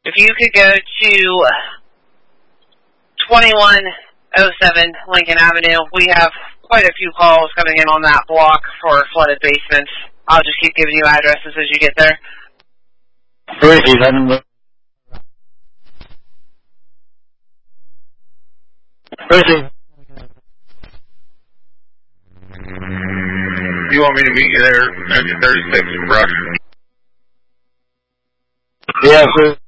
If you could go to 2107 Lincoln Avenue, we have quite a few calls coming in on that block for flooded basements. I'll just keep giving you addresses as you get there. You want me to meet you there at 36 Brush? Yeah, sir.